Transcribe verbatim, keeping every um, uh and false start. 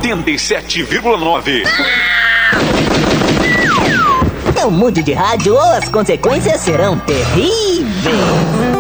oitenta e sete vírgula nove. Não mude de rádio ou as consequências serão terríveis.